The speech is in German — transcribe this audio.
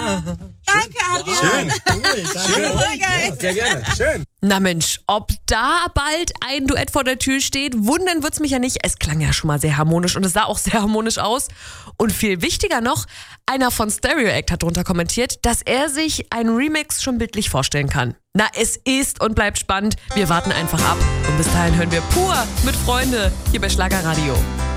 Danke, Adrian. Schön. Cool. Schön. Geil. Sehr gerne. Schön. Na Mensch, ob da bald ein Duett vor der Tür steht, wundern wird's mich ja nicht. Es klang ja schon mal sehr harmonisch und es sah auch sehr harmonisch aus. Und viel wichtiger noch, einer von Stereo Act hat drunter kommentiert, dass er sich einen Remix schon bildlich vorstellen kann. Na, es ist und bleibt spannend. Wir warten einfach ab. Und bis dahin hören wir pur mit Freunde hier bei Schlagerradio.